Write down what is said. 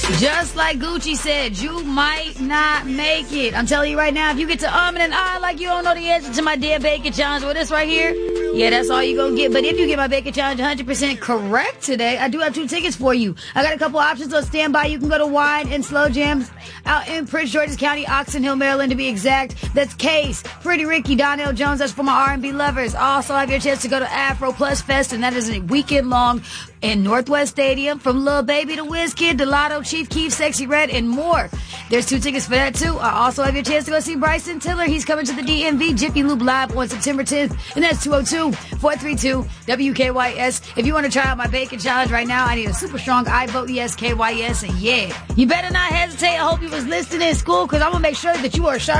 Just like Gucci said, you might not make it. I'm telling you right now, if you get to and I like you don't know the answer to my dear bacon challenge, well, this right here, yeah, that's all you gonna get. But if you get my bacon challenge 100% correct today, I do have 2 tickets for you. I got a couple options on standby. You can go to Wine and Slow Jams out in Prince George's County, Oxon Hill, Maryland, to be exact. That's Case, Pretty Ricky, Donnell Jones. That's for my R&B lovers. Also have your chance to go to Afro Plus Fest, and that is a weekend long in Northwest Stadium, from Lil Baby to Wizkid to Lotto, Chief Keef, Sexy Red, and more. There's 2 tickets for that, too. I also have your chance to go see Bryson Tiller. He's coming to the DMV Jiffy Lube Live on September 10th, and that's 202-432-WKYS. If you want to try out my bacon challenge right now, I need a super strong I vote yes, KYS, and yeah. You better not hesitate. I hope you was listening in school, because I'm going to make sure that you are sharp